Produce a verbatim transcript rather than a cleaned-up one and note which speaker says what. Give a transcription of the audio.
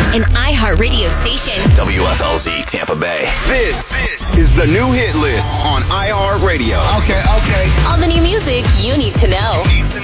Speaker 1: an iHeartRadio station.
Speaker 2: W F L Z Tampa Bay.
Speaker 3: This, this is the new hit list on iHeartRadio.
Speaker 4: Okay, okay.
Speaker 1: All the new music you need to know.
Speaker 3: You need to